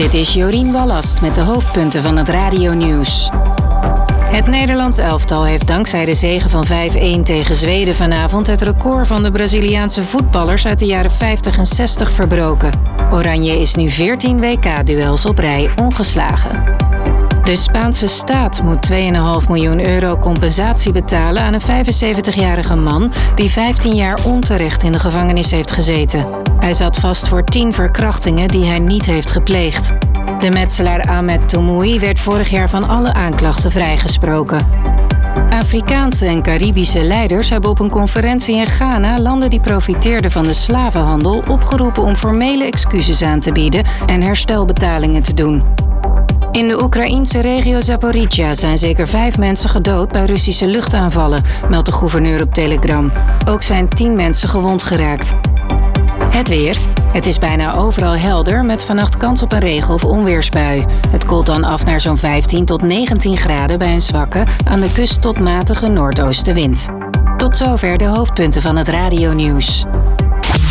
Dit is Jorien Wallast met de hoofdpunten van het radionieuws. Het Nederlands elftal heeft dankzij de zege van 5-1 tegen Zweden vanavond het record van de Braziliaanse voetballers uit de jaren 50 en 60 verbroken. Oranje is nu 14 WK-duels op rij ongeslagen. De Spaanse staat moet 2,5 miljoen euro compensatie betalen aan een 75-jarige man die 15 jaar onterecht in de gevangenis heeft gezeten. Hij zat vast voor 10 verkrachtingen die hij niet heeft gepleegd. De metselaar Ahmed Toumoui werd vorig jaar van alle aanklachten vrijgesproken. Afrikaanse en Caribische leiders hebben op een conferentie in Ghana landen die profiteerden van de slavenhandel opgeroepen om formele excuses aan te bieden en herstelbetalingen te doen. In de Oekraïense regio Zaporizhia zijn zeker 5 mensen gedood bij Russische luchtaanvallen, meldt de gouverneur op Telegram. Ook zijn 10 mensen gewond geraakt. Het weer. Het is bijna overal helder met vannacht kans op een regen- of onweersbui. Het koelt dan af naar zo'n 15 tot 19 graden bij een zwakke, aan de kust tot matige noordoostenwind. Tot zover de hoofdpunten van het radionieuws.